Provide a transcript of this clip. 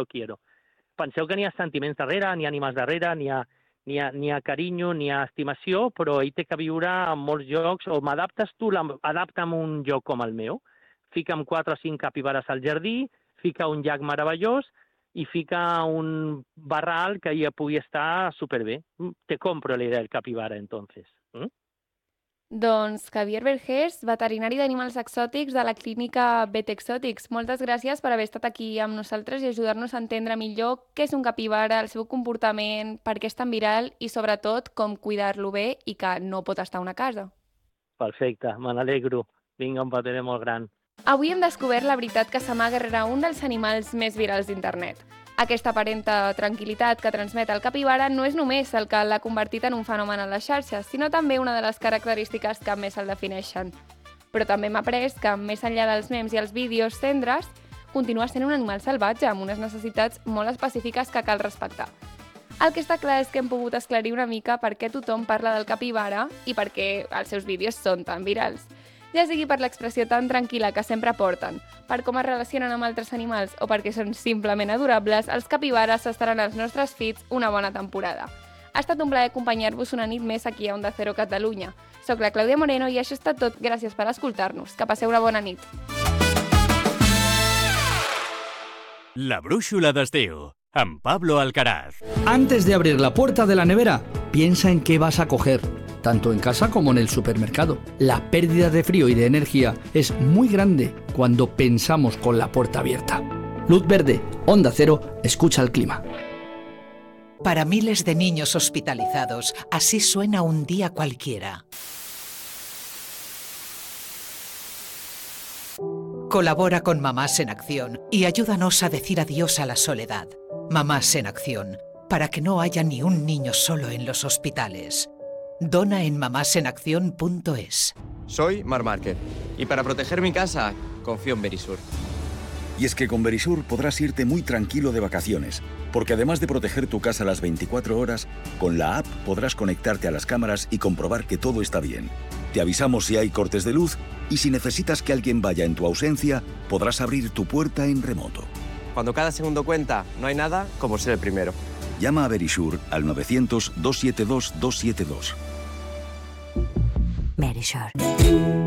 lo quiero. Penseu que n'hi ha sentiments darrere, n'hi ha ànimes darrere, n'hi ha carinyo, n'hi ha estimació, però ell té que viure en molts llocs, o m'adaptes tu, adapta'm un lloc com el meu, fica'm 4 o 5 capibares al jardí, fica un llac meravellós i fica un barral que ja pugui estar superbé. Te compro la idea del capibara, entonces. Doncs Javier Vergés, veterinari d'animals exòtics de la clínica Vet Exotics. Moltes gràcies per haver estat aquí amb nosaltres i ajudar-nos a entendre millor què és un capibara, el seu comportament, per què és tan viral i, sobretot, com cuidar-lo bé i que no pot estar a una casa. Perfecte, me n'alegro. Vinga, un petó molt gran. Avui hem descobert la veritat que s'amaga rere un dels animals més virals d'internet. Aquesta aparenta tranquil·litat que transmet el capibara no és només el que l'ha convertit en un fenomen a les xarxes, sinó també una de les característiques que més el defineixen. Però també hem après que, més enllà dels memes i els vídeos tendres, continua sent un animal salvatge amb unes necessitats molt específiques que cal respectar. El que està clar és que hem pogut esclarir una mica per què tothom parla del capibara i per què els seus vídeos són tan virals. Ja sigui per l'expressió tan tranquil·la que sempre porten, per com es relacionen amb altres animals o perquè són simplement adorables, els capibares estaran als nostres feeds una bona temporada. Ha estat un plaer acompanyar-vos una nit més aquí a Onda Cero Catalunya. Soc la Clàudia Moreno i això ha estat tot. Gràcies per escoltar-nos. Que passeu una bona nit. La brúixola d'estiu, amb Pablo Alcaraz. Antes de abrir la puerta de la nevera, piensa en qué vas a coger, tanto en casa como en el supermercado. La pérdida de frío y de energía es muy grande cuando pensamos con la puerta abierta. Luz verde, Onda Cero, escucha el clima. Para miles de niños hospitalizados, así suena un día cualquiera. Colabora con Mamás en Acción y ayúdanos a decir adiós a la soledad. Mamás en Acción, para que no haya ni un niño solo en los hospitales. Dona en mamásenacción.es. Soy Mar Márquez y para proteger mi casa confío en Verisur. Y es que con Verisur podrás irte muy tranquilo de vacaciones, porque además de proteger tu casa las 24 horas, con la app podrás conectarte a las cámaras y comprobar que todo está bien. Te avisamos si hay cortes de luz y si necesitas que alguien vaya en tu ausencia, podrás abrir tu puerta en remoto. Cuando cada segundo cuenta, no hay nada como ser el primero. Llama a Verisur al 900-272-272. Verisur.